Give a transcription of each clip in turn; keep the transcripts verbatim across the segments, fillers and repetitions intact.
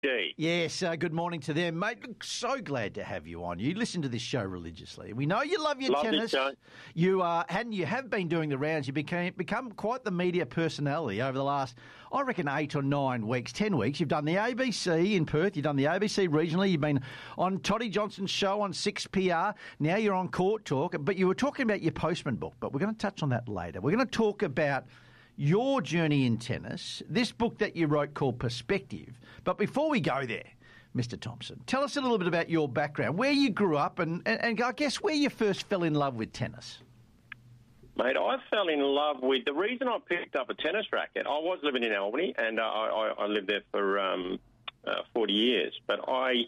D. Yes, uh, good morning to them, mate. Look, so glad to have you on. You listen to this show religiously. We know you love your love tennis. This show. You uh, and you have been doing the rounds. You became become quite the media personality over the last, I reckon, eight or nine weeks, ten weeks. You've done the A B C in Perth. You've done the A B C regionally. You've been on Toddy Johnson's show on six P R. Now you're on Court Talk. But you were talking about your Postman book. But we're going to touch on that later. We're going to talk about your journey in tennis, this book that you wrote called Perspective. But before we go there, Mister Thompson, tell us a little bit about your background, where you grew up, and, and, and I guess where you first fell in love with tennis. Mate, I fell in love with... The reason I picked up a tennis racket, I was living in Albany, and uh, I, I lived there for um, uh, forty years, but I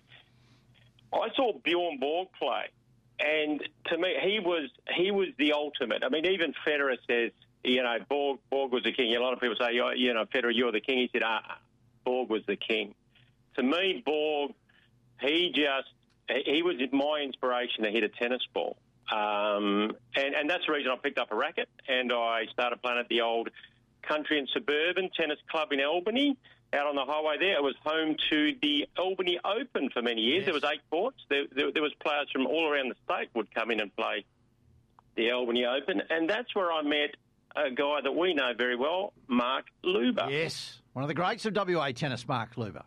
I saw Bjorn Borg play, and to me, he was he was the ultimate. I mean, even Federer says, you know, Borg, Borg was the king. A lot of people say, you know, Federer, you're the king. He said, ah, Borg was the king. To me, Borg, he just, he was my inspiration to hit a tennis ball. Um, and, and that's the reason I picked up a racket, and I started playing at the old Country and Suburban Tennis Club in Albany, out on the highway there. It was home to the Albany Open for many years. Yes. There was eight courts. There, there, there was players from all around the state would come in and play the Albany Open, and that's where I met a guy that we know very well, Mark Luber. Yes, one of the greats of W A tennis, Mark Luber.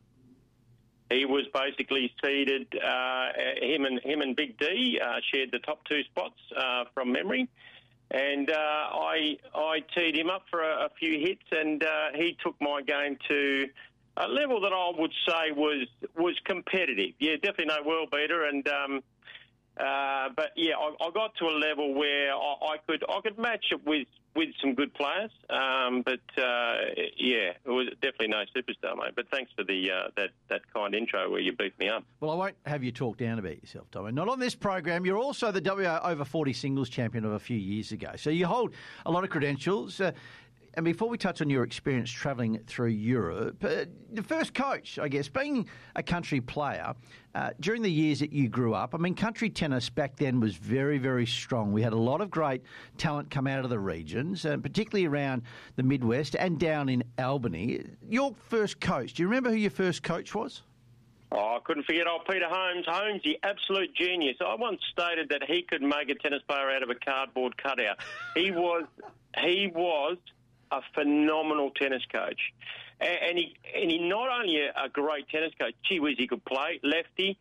He was basically seeded, uh, him and him and Big D uh, shared the top two spots uh, from memory. And uh, I I teed him up for a, a few hits, and uh, he took my game to a level that I would say was was competitive. Yeah, definitely no world beater, and um, uh, but yeah, I, I got to a level where I, I could I could match it with. with some good players, um, but uh, yeah, it was definitely no superstar, mate. But thanks for the uh, that that kind intro where you beefed me up. Well, I won't have you talk down about yourself, Tom. Not on this program. You're also the W A over forty singles champion of a few years ago, so you hold a lot of credentials. Uh, And before we touch on your experience travelling through Europe, uh, the first coach, I guess, being a country player, uh, during the years that you grew up, I mean, country tennis back then was very, very strong. We had a lot of great talent come out of the regions, uh, particularly around the Midwest and down in Albany. Your first coach, do you remember who your first coach was? Oh, I couldn't forget old Peter Holmes. Holmes, the absolute genius. I once stated that he could make a tennis player out of a cardboard cutout. He was... He was... a phenomenal tennis coach. And, and he and he not only a, a great tennis coach, gee whiz, he could play, lefty,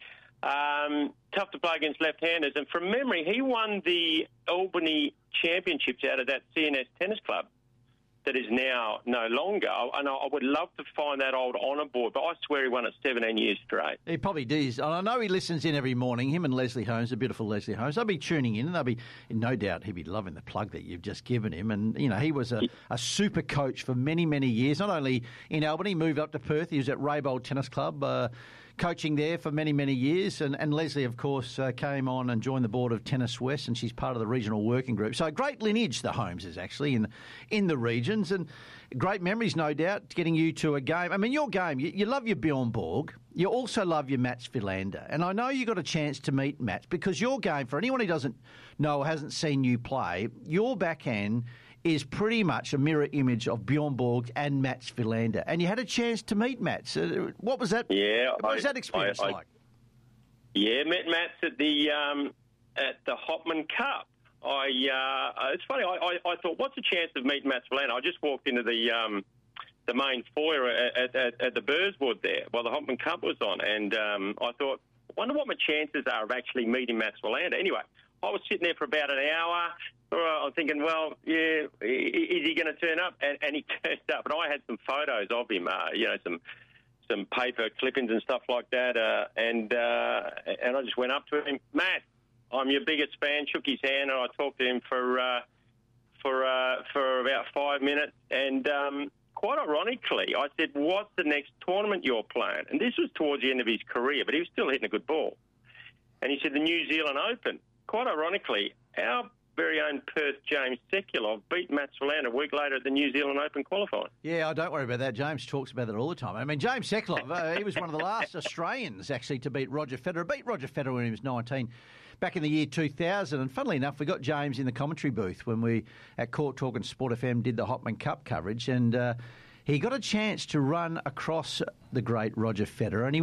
um, tough to play against left-handers. And from memory, he won the Albany Championships out of that C N S Tennis Club that is now no longer. And I would love to find that old honour board, but I swear he won it seventeen years straight. He probably does. And I know he listens in every morning, him and Leslie Holmes, the beautiful Leslie Holmes. They'll be tuning in, and they'll be, no doubt, he'll be loving the plug that you've just given him. And, you know, he was a, a super coach for many, many years, not only in Albany, moved up to Perth. He was at Raybold Tennis Club, uh, coaching there for many, many years. And, and Leslie, of course, uh, came on and joined the board of Tennis West, and she's part of the regional working group. So great lineage, the Holmeses, actually, in, in the regions. And great memories, no doubt, getting you to a game. I mean, your game, you, you love your Bjorn Borg. You also love your Mats Wilander. And I know you got a chance to meet Mats because your game, for anyone who doesn't know or hasn't seen you play, your backhand is pretty much a mirror image of Bjorn Borg and Mats Wilander. And you had a chance to meet Mats. Uh, what was that? Yeah, what was I, that experience I, I, like? Yeah, met Mats at the um, at the Hopman Cup. I uh, it's funny. I, I, I thought, what's the chance of meeting Mats Wilander? I just walked into the um, the main foyer at, at, at the Burswood there while the Hopman Cup was on, and um, I thought, I wonder what my chances are of actually meeting Mats Wilander. Anyway, I was sitting there for about an hour. I was thinking, well, yeah, is he going to turn up? And, and he turned up, and I had some photos of him, uh, you know, some some paper clippings and stuff like that, uh, and uh, and I just went up to him, Matt, I'm your biggest fan. Shook his hand, and I talked to him for uh, for uh, for about five minutes, and um, quite ironically, I said, what's the next tournament you're playing? And this was towards the end of his career, but he was still hitting a good ball. And he said, the New Zealand Open. Quite ironically, our very own Perth James Sekulov beat Mats Wilander a week later at the New Zealand Open qualifying. Yeah, I don't worry about that. James talks about that all the time. I mean, James Sekulov, uh, he was one of the last Australians actually to beat Roger Federer. Beat Roger Federer when he was nineteen back in the year two thousand. And funnily enough, we got James in the commentary booth when we, at Court Talk and Sport F M, did the Hopman Cup coverage. And uh, he got a chance to run across the great Roger Federer, and he